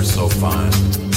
so fine.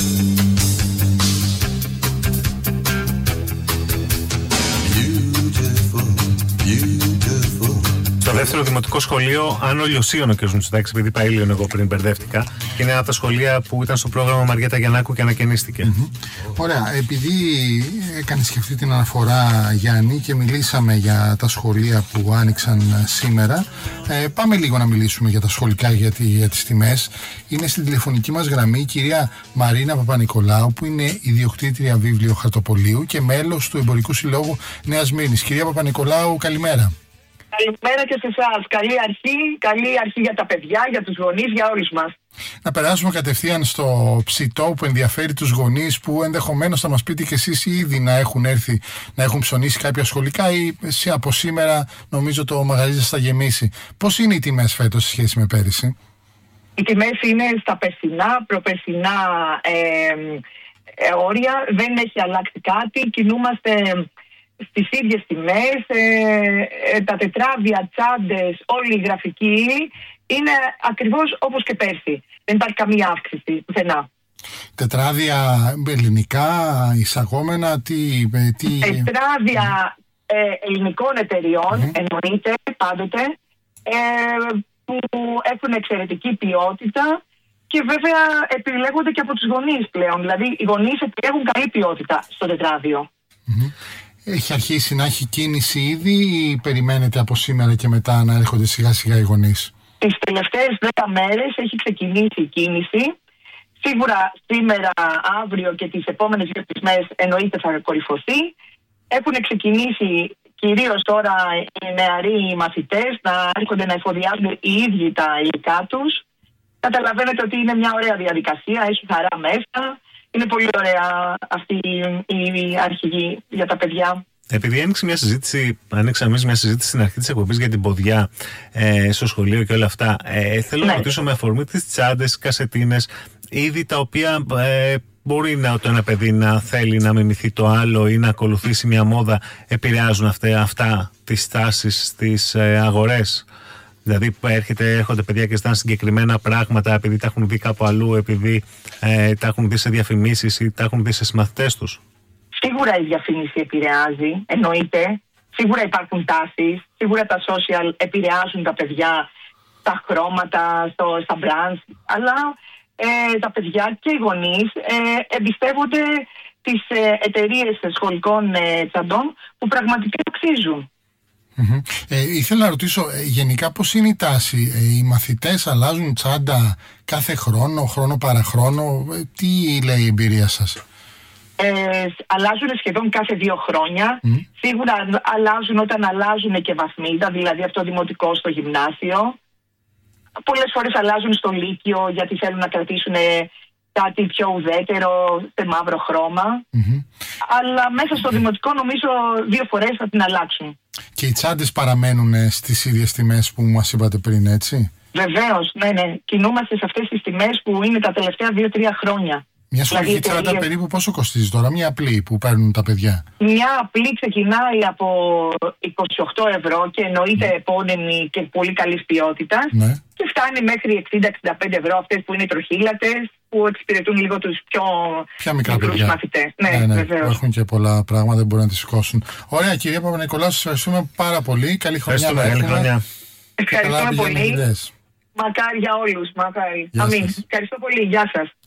Beautiful, beautiful. Στο δεύτερο δημοτικό σχολείο Άνω Λιωσίων ο κ. Μητσοτάκης, επειδή είπα Ήλιον εγώ πριν μπερδεύτηκα, και είναι από τα σχολεία που ήταν στο πρόγραμμα Μαριέτα Γιαννάκου και ανακαινίστηκε. Ωραία, επειδή έκανες και αυτή την αναφορά, Γιάννη, και μιλήσαμε για τα σχολεία που άνοιξαν σήμερα, πάμε λίγο να μιλήσουμε για τα σχολικά, για τις τιμές. Είναι στην τηλεφωνική μας γραμμή η κυρία Μαρίνα Παπανικολάου, που είναι ιδιοκτήτρια Βίβλιο Χαρτοπολίου και μέλος του Εμπορικού Συλλόγου Νέας Μύρνης. Κυρία Παπανικολάου, καλημέρα. Καλημέρα και σε εσάς. Καλή αρχή για τα παιδιά, για τους γονείς, για όλους μας. Να περάσουμε κατευθείαν στο ψητό που ενδιαφέρει τους γονείς, που ενδεχομένως θα μας πείτε και εσείς ήδη να έχουν έρθει, να έχουν ψωνίσει κάποια σχολικά, ή από σήμερα νομίζω το μαγαζί θα γεμίσει. Πώς είναι οι τιμές φέτος σε σχέση με πέρυσι? Οι τιμές είναι στα περσινά, προπερσινά όρια. Δεν έχει αλλάξει κάτι. Κινούμαστε στις ίδιες τιμές. Τα τετράδια, τσάντες, όλη η γραφική ύλη είναι ακριβώς όπως και πέρσι. Δεν υπάρχει καμία αύξηση πουθενά. Τετράδια ελληνικά, εισαγόμενα, τετράδια ελληνικών εταιριών, εννοείται πάντοτε, που έχουν εξαιρετική ποιότητα και βέβαια επιλέγονται και από τους γονείς πλέον. Δηλαδή οι γονείς επιλέγουν καλή ποιότητα στο τετράδιο. Έχει αρχίσει να έχει κίνηση ήδη ή περιμένετε από σήμερα και μετά να έρχονται σιγά σιγά οι γονείς? Τις τελευταίες 10 μέρες έχει ξεκινήσει η κίνηση. Σίγουρα σήμερα, αύριο και τις επόμενες 2 μέρες εννοείται θα κορυφωθεί. Έχουν ξεκινήσει κυρίως τώρα οι νεαροί μαθητές να έρχονται να εφοδιάζουν οι ίδιοι τα υλικά τους. Καταλαβαίνετε ότι είναι μια ωραία διαδικασία, έχει χαρά μέσα. Είναι πολύ ωραία αυτή η αρχή για τα παιδιά. Επειδή άνοιξαμε εμείς μια συζήτηση στην αρχή της εκπομπής για την ποδιά στο σχολείο και όλα αυτά, θέλω να ρωτήσω με αφορμή τις τσάντες, κασετίνες, είδη τα οποία μπορεί το ένα παιδί να θέλει να μιμηθεί το άλλο ή να ακολουθήσει μια μόδα, επηρεάζουν αυτά τις τάσεις στις αγορές? Δηλαδή έρχονται παιδιά και ζητάνε συγκεκριμένα πράγματα επειδή τα έχουν δει κάπου αλλού, επειδή τα έχουν δει σε διαφημίσεις ή τα έχουν δει σε συμμαθητές τους. Σίγουρα η διαφήμιση επηρεάζει, εννοείται. Σίγουρα υπάρχουν τάσεις, σίγουρα τα social επηρεάζουν τα παιδιά, τα χρώματα, στα brands, αλλά τα παιδιά και οι γονείς εμπιστεύονται τις εταιρείες σχολικών τσαντών που πραγματικά αξίζουν. Ήθελα να ρωτήσω γενικά πώς είναι η τάση. Οι μαθητές αλλάζουν τσάντα κάθε χρόνο παραχρόνο? Τι λέει η εμπειρία σας? Αλλάζουν σχεδόν κάθε 2 χρόνια. Σίγουρα αλλάζουν όταν αλλάζουν και βαθμίδα, δηλαδή από το δημοτικό στο γυμνάσιο. Πολλές φορές αλλάζουν στο λύκειο γιατί θέλουν να κρατήσουν κάτι πιο ουδέτερο σε μαύρο χρώμα. Αλλά μέσα στο δημοτικό νομίζω 2 φορές θα την αλλάξουν. Και οι τσάντες παραμένουν στις ίδιες τιμές που μας είπατε πριν, έτσι? Βεβαίως, ναι. Κινούμαστε σε αυτές τις τιμές που είναι τα τελευταία 2-3 χρόνια. Μια σχολική τσάντα περίπου πόσο κοστίζει τώρα, μια απλή που παίρνουν τα παιδιά? Μια απλή ξεκινάει από 28 ευρώ και εννοείται επώνυμη και πολύ καλής ποιότητας. Και φτάνει μέχρι 60-65 ευρώ αυτές που είναι τροχύλατες, που εξυπηρετούν λίγο τους πιο μικρούς μαθητές. Ναι, βεβαίως. Έχουν και πολλά πράγματα, δεν μπορούν να τις σηκώσουν. Ωραία, κυρία Παπανικολάου, σας ευχαριστούμε πάρα πολύ. Καλή χρονιά να έχουμε. Ευχαριστούμε πολύ. Μακάρι για όλους. Μακάρι. Αμήν. Ευχαριστώ πολύ. Γεια σας.